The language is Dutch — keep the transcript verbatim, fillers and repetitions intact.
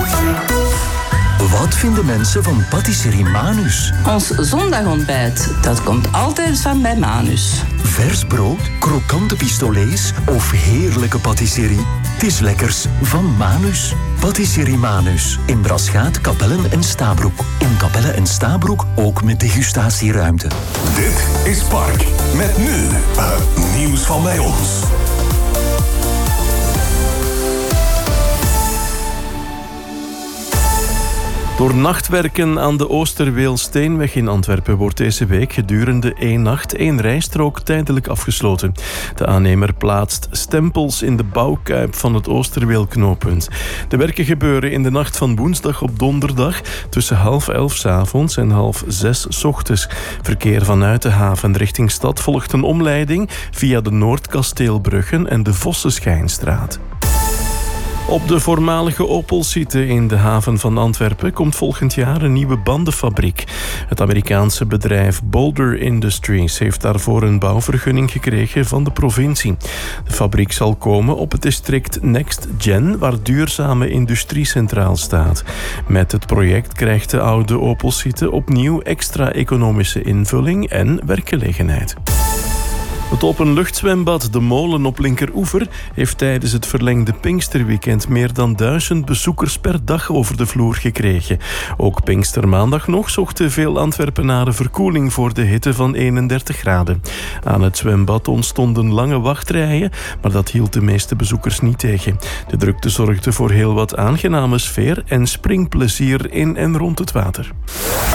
Wat vinden mensen van patisserie Manus? Ons zondagontbijt, dat komt altijd van bij Manus. Vers brood, krokante pistolets of heerlijke patisserie? Het is lekkers van Manus. Patisserie Manus. In Braschaat, Kapellen en Stabroek. In Kapellen en Stabroek ook met degustatieruimte. Dit is Park. Met nu het nieuws van bij ons. Door nachtwerken aan de Oosterweelsteenweg in Antwerpen wordt deze week gedurende één nacht één rijstrook tijdelijk afgesloten. De aannemer plaatst stempels in de bouwkuip van het Oosterweelknooppunt. De werken gebeuren in de nacht van woensdag op donderdag tussen half elf 's avonds en half zes 's ochtends. Verkeer vanuit de haven richting stad volgt een omleiding via de Noordkasteelbruggen en de Vossenschijnstraat. Op de voormalige Opel-site in de haven van Antwerpen komt volgend jaar een nieuwe bandenfabriek. Het Amerikaanse bedrijf Boulder Industries heeft daarvoor een bouwvergunning gekregen van de provincie. De fabriek zal komen op het district Next Gen, waar duurzame industrie centraal staat. Met het project krijgt de oude Opel-site opnieuw extra economische invulling en werkgelegenheid. Het openluchtzwembad De Molen op Linkeroever heeft tijdens het verlengde Pinksterweekend meer dan duizend bezoekers per dag over de vloer gekregen. Ook Pinkstermaandag nog zochten veel Antwerpenaren verkoeling voor de hitte van eenendertig graden. Aan het zwembad ontstonden lange wachtrijen, maar dat hield de meeste bezoekers niet tegen. De drukte zorgde voor heel wat aangename sfeer en springplezier in en rond het water.